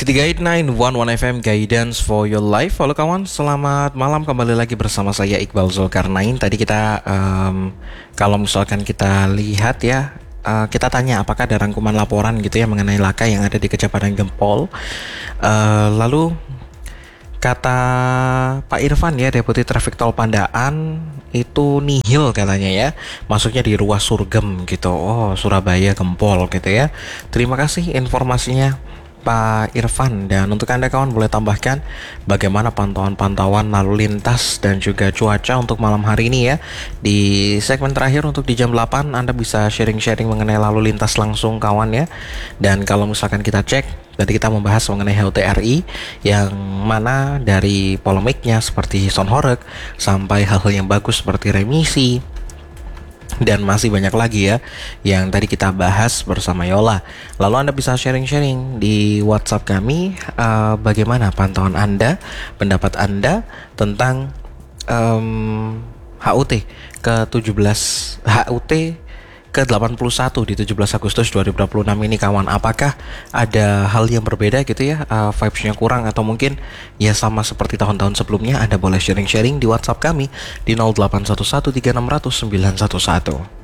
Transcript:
City Guide 911 FM Guidance for Your Life. Halo kawan, selamat malam, kembali lagi bersama saya Iqbal Zulkarnain. Tadi kita kalau misalkan kita lihat ya, kita tanya apakah ada rangkuman laporan gitu ya mengenai laka yang ada di Kecamatan Gempol. Lalu kata Pak Irfan ya, Deputi Traffic Tol Pandaan, itu nihil katanya ya, masuknya di ruas Surgem gitu. Oh, Surabaya Gempol gitu ya. Terima kasih informasinya Pak Irfan. Dan untuk Anda kawan, boleh tambahkan bagaimana pantauan lalu lintas dan juga cuaca untuk malam hari ini ya. Di segmen terakhir untuk di jam 8 Anda bisa sharing-sharing mengenai lalu lintas langsung kawan ya. Dan kalau misalkan kita cek, tadi kita membahas mengenai HUTRI yang mana dari polemiknya seperti Son Horeg sampai hal-hal yang bagus seperti remisi, dan masih banyak lagi ya yang tadi kita bahas bersama Yola. Lalu Anda bisa sharing-sharing di WhatsApp kami, bagaimana pantauan Anda, pendapat Anda tentang HUT ke-17, HUT ke-81 di 17 Agustus 2026 ini kawan. Apakah ada hal yang berbeda gitu ya, vibes-nya kurang atau mungkin ya sama seperti tahun-tahun sebelumnya? Anda boleh sharing-sharing di WhatsApp kami di 0811 3600 911.